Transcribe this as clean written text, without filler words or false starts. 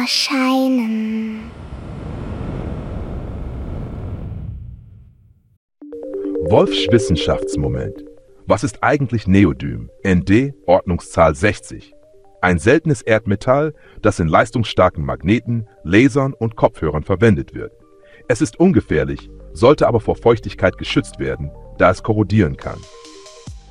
erscheinen. Wolfs Wissenschaftsmoment. Was ist eigentlich Neodym? ND Ordnungszahl 60. Ein seltenes Erdmetall, das in leistungsstarken Magneten, Lasern und Kopfhörern verwendet wird. Es ist ungefährlich, sollte aber vor Feuchtigkeit geschützt werden, da es korrodieren kann.